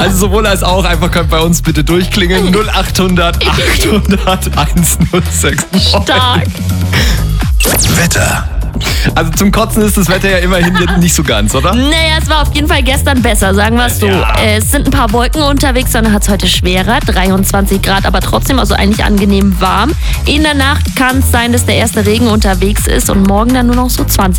Also sowohl als auch, einfach könnt bei uns bitte durchklingeln. 0800 800 1069. Stark. Wetter. Also zum Kotzen ist das Wetter ja immerhin nicht so ganz, oder? Naja, es war auf jeden Fall gestern besser, sagen wir es so. Ja. Es sind ein paar Wolken unterwegs, sondern hat es heute schwerer. 23 Grad, aber trotzdem also eigentlich angenehm warm. In der Nacht kann es sein, dass der erste Regen unterwegs ist und morgen dann nur noch so 20